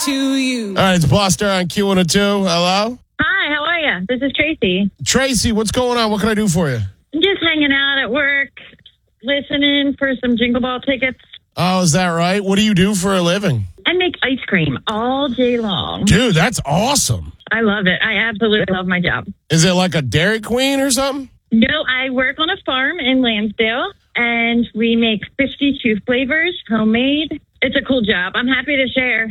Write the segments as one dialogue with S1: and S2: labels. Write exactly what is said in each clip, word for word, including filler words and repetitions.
S1: to you.
S2: All right, it's Buster on Q one oh two. Hello?
S3: Hi, how are you? This is Tracy.
S2: Tracy, what's going on? What can I do for you?
S3: I'm just hanging out at work, listening for some Jingle Ball tickets.
S2: Oh, is that right? What do you do for a living?
S3: I make ice cream all day long.
S2: Dude, that's awesome.
S3: I love it. I absolutely love my job.
S2: Is it like a Dairy Queen or something?
S3: No, I work on a farm in Lansdale, and we make fifty-two flavors, homemade. It's a cool job. I'm happy to share.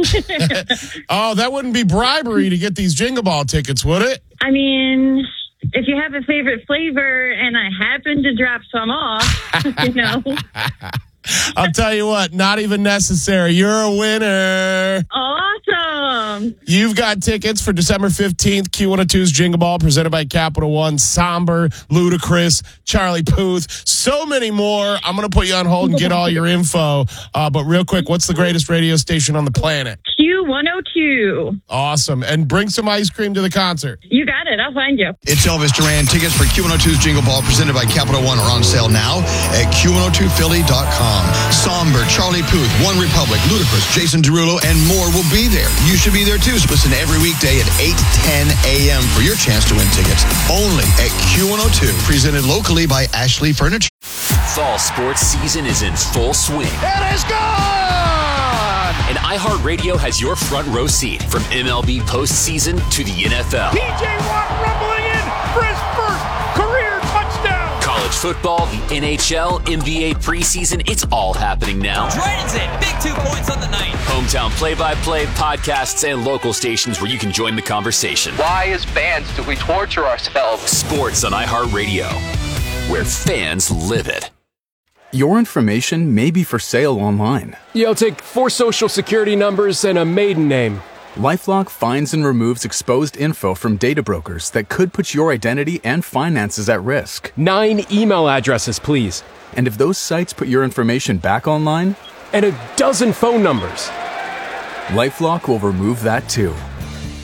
S2: Oh, that wouldn't be bribery to get these Jingle Ball tickets, would it?
S3: I mean, if you have a favorite flavor and I happen to drop some off, you know.
S2: I'll tell you what, not even necessary. You're a winner.
S3: Awesome.
S2: You've got tickets for December fifteenth, Q one oh two's Jingle Ball, presented by Capital One. Somber, Ludacris, Charlie Puth, so many more. I'm going to put you on hold and get all your info. Uh, but real quick, what's the greatest radio station on the planet?
S3: Q one oh two.
S2: Awesome. And bring some ice cream to the concert.
S3: You got it. I'll find you.
S4: It's Elvis Duran. Tickets for Q one oh two's Jingle Ball, presented by Capital One, are on sale now at Q one oh two Philly dot com. Somber, Charlie Puth, One Republic, Ludacris, Jason Derulo, and more will be there. You should be there too. So listen every weekday at eight ten a.m. for your chance to win tickets. Only at Q one oh two. Presented locally by Ashley Furniture.
S5: Fall sports season is in full swing.
S6: It is gone!
S5: And iHeartRadio has your front row seat from M L B postseason to the N F L.
S6: T J Watt rumbling in for his first career touchdown.
S5: College football, the N H L, N B A preseason, it's all happening now.
S7: Dragons it, big two points on the night.
S5: Hometown play-by-play, podcasts, and local stations where you can join the conversation.
S8: Why, as fans, do we torture ourselves?
S5: Sports on iHeartRadio, where fans live it.
S9: Your information may be for sale online.
S10: Yo, take four social security numbers and a maiden name.
S9: LifeLock finds and removes exposed info from data brokers that could put your identity and finances at risk.
S10: Nine email addresses, please.
S9: And if those sites put your information back online?
S10: And a dozen phone numbers.
S9: LifeLock will remove that too.